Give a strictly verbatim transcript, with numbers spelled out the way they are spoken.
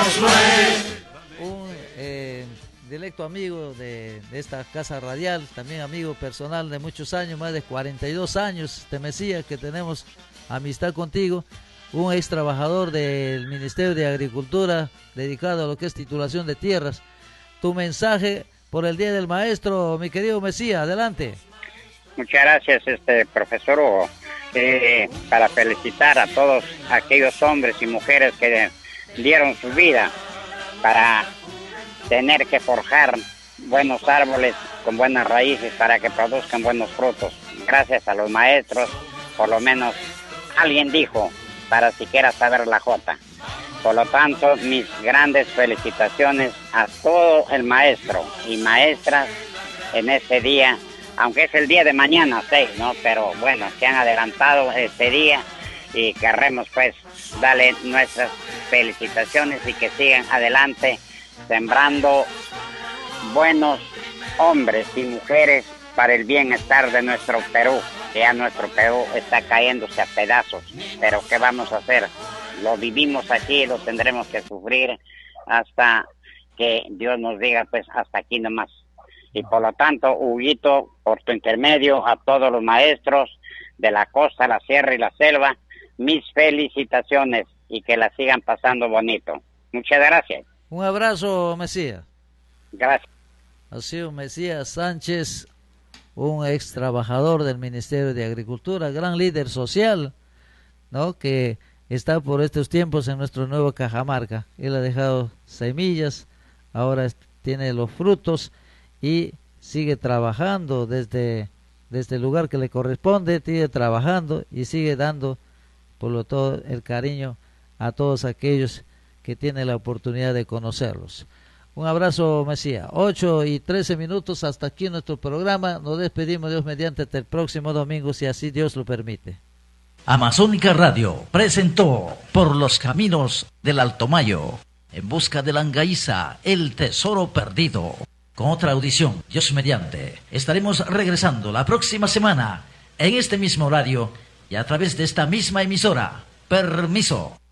Un eh, directo amigo de, de esta casa radial, también amigo personal de muchos años, más de cuarenta y dos años, te Mesías, que tenemos amistad contigo, un ex trabajador del Ministerio de Agricultura, dedicado a lo que es titulación de tierras. Tu mensaje por el Día del Maestro, mi querido Mesías, adelante. Muchas gracias, este profesor Hugo, eh, para felicitar a todos aquellos hombres y mujeres que dieron su vida para tener que forjar buenos árboles con buenas raíces para que produzcan buenos frutos. Gracias a los maestros, por lo menos alguien dijo, para siquiera saber la jota. Por lo tanto, mis grandes felicitaciones a todo el maestro y maestras en este día, aunque es el día de mañana, seis, ¿no? Pero bueno, se han adelantado este día y querremos pues darle nuestras felicitaciones y que sigan adelante sembrando buenos hombres y mujeres para el bienestar de nuestro Perú, que ya nuestro Perú está cayéndose a pedazos, pero ¿qué vamos a hacer? Lo vivimos aquí, lo tendremos que sufrir hasta que Dios nos diga pues hasta aquí nomás. Y por lo tanto, Huguito, por tu intermedio, a todos los maestros de la costa, la sierra y la selva, mis felicitaciones y que la sigan pasando bonito. Muchas gracias. Un abrazo, Mesías. Gracias. Ha sido Mesías Sánchez, un ex trabajador del Ministerio de Agricultura, gran líder social, ¿no? Que está por estos tiempos en nuestro nuevo Cajamarca. Él ha dejado semillas, ahora tiene los frutos y sigue trabajando desde, desde el lugar que le corresponde, sigue trabajando y sigue dando por lo todo el cariño a todos aquellos que tienen la oportunidad de conocerlos. Un abrazo, Mesías. ocho y trece minutos, hasta aquí nuestro programa. Nos despedimos, Dios mediante, hasta el próximo domingo, si así Dios lo permite. Amazónica Radio presentó Por los Caminos del Alto Mayo, en busca de la Angaíza, el tesoro perdido. Con otra audición, Dios mediante, estaremos regresando la próxima semana, en este mismo horario y a través de esta misma emisora. Permiso.